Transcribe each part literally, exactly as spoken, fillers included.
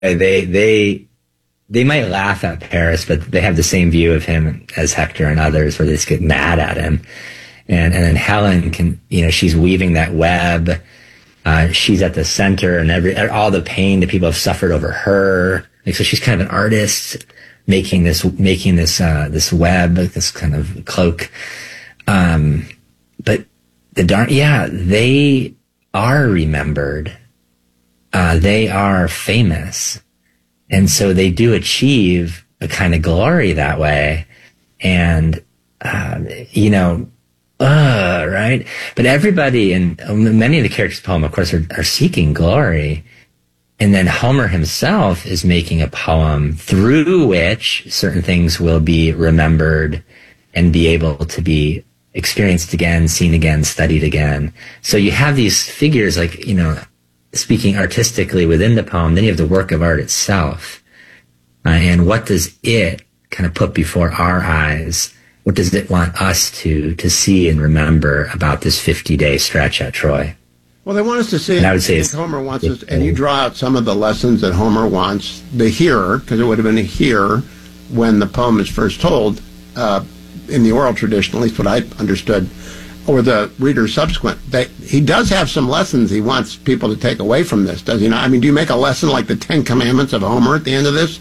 they they they might laugh at Paris, but they have the same view of him as Hector and others, where they just get mad at him. And and then Helen can, you know, she's weaving that web. Uh, she's at the center, and every all the pain that people have suffered over her. Like, so she's kind of an artist making this making this uh, this web, this kind of cloak. Um, but the darn yeah, they are remembered. Uh, they are famous. And so they do achieve a kind of glory that way. And, uh, you know, uh, right? But everybody, and many of the characters of the poem, of course, are, are seeking glory. And then Homer himself is making a poem through which certain things will be remembered and be able to be experienced again, seen again, studied again. So you have these figures, like, you know, speaking artistically within the poem, then you have the work of art itself. Uh, and what does it kind of put before our eyes? What does it want us to to see and remember about this fifty-day stretch at Troy? Well, they want us to see, and I would say I think Homer wants us, and you draw out some of the lessons that Homer wants the hearer, because it would have been a hearer when the poem is first told, uh, in the oral tradition, at least what I understood, or the reader subsequent, that he does have some lessons he wants people to take away from this, does he not? I mean, do you make a lesson like the Ten Commandments of Homer at the end of this?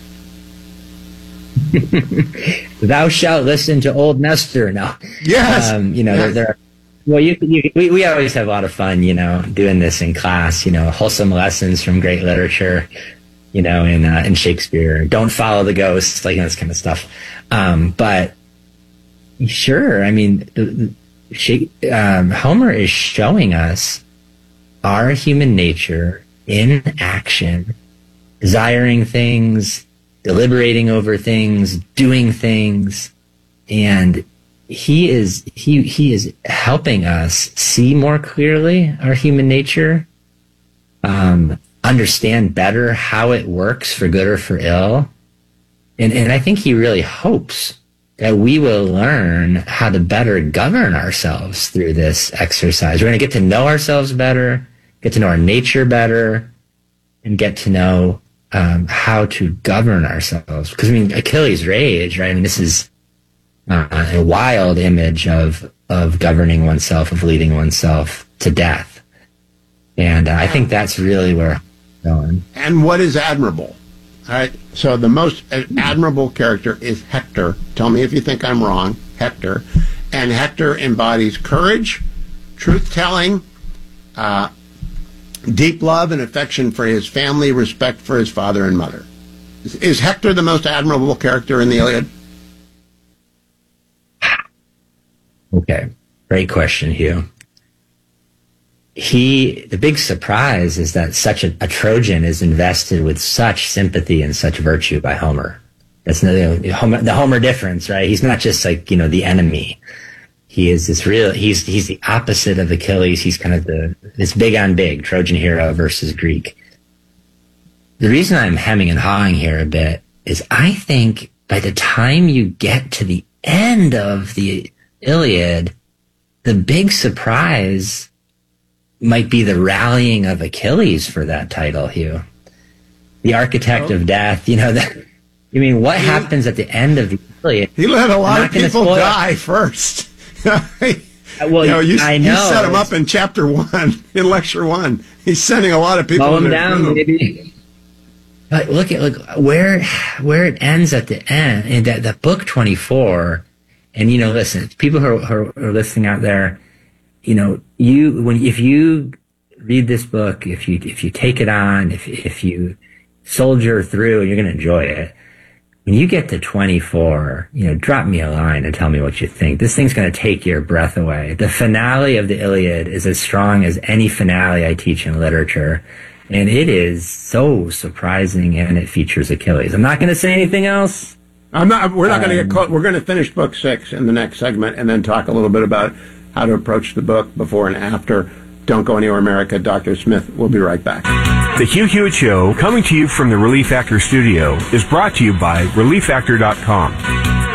Thou shalt listen to old Nestor. No. Yes. Um, you know, yes. there, there are, well, you, you, we, we always have a lot of fun, you know, doing this in class, you know, wholesome lessons from great literature, you know, in, uh, in Shakespeare. Don't follow the ghosts, like, you know, this kind of stuff. Um, but sure, I mean, the, She, um, Homer is showing us our human nature in action, desiring things, deliberating over things, doing things, and he is he he is helping us see more clearly our human nature, um, understand better how it works for good or for ill, and and I think he really hopes that we will learn how to better govern ourselves through this exercise. We're going to get to know ourselves better, get to know our nature better, and get to know um, how to govern ourselves. Because, I mean, Achilles' rage, right? I mean, this is uh, a wild image of of governing oneself, of leading oneself to death. And uh, I think that's really where we're going. And what is admirable? All right, so the most admirable character is Hector. Tell me if you think I'm wrong, Hector. And Hector embodies courage, truth-telling, uh, deep love and affection for his family, respect for his father and mother. Is, is Hector the most admirable character in the Iliad? Okay, great question, Hugh. He, the big surprise is that such a, a Trojan is invested with such sympathy and such virtue by Homer. That's the, the, Homer, the Homer difference, right? He's not just like, you know, the enemy. He is this real, he's, he's the opposite of Achilles. He's kind of the, this big on big, Trojan hero versus Greek. The reason I'm hemming and hawing here a bit is I think by the time you get to the end of the Iliad, the big surprise might be the rallying of Achilles for that title, Hugh. The architect oh. of death, you know, that, I mean, what he, happens at the end of the Iliad? He let a lot of people die first. well, you know, you, I know. You set him up in chapter one, in lecture one. He's sending a lot of people Slow him down, maybe. But look at, look, where, where it ends at the end, in that, that book twenty-four, and, you know, listen, people who are, who are listening out there, you know, you, when, if you read this book, if you, if you take it on, if, if you soldier through, you're going to enjoy it. When you get to twenty-four, you know, drop me a line and tell me what you think. This thing's going to take your breath away. The finale of the Iliad is as strong as any finale I teach in literature. And it is so surprising, and it features Achilles. I'm not going to say anything else. I'm not, we're not um, going to get caught. We're going to finish book six in the next segment and then talk a little bit about how to approach the book before and after. Don't go anywhere, America. Doctor Smith will be right back. The Hugh Hewitt Show, coming to you from the Relief Factor studio, is brought to you by relief factor dot com.